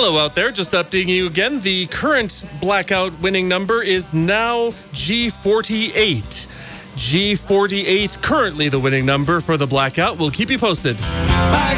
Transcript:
Hello out there, just updating you again. The current blackout winning number is now G48. G48 currently the winning number for the blackout. We'll keep you posted.